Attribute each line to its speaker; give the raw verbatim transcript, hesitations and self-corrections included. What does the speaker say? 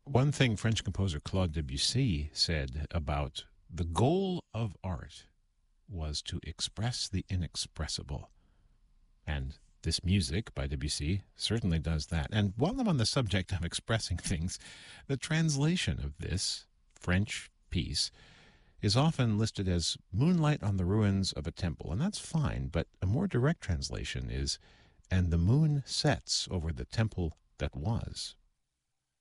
Speaker 1: One thing French composer Claude Debussy said about the goal of art was to express the inexpressible. And this music by Debussy certainly does that. And while I'm on the subject of expressing things, the translation of this French piece is often listed as Moonlight on the Ruins of a Temple, and that's fine, but a more direct translation is And the Moon Sets over the Temple That Was.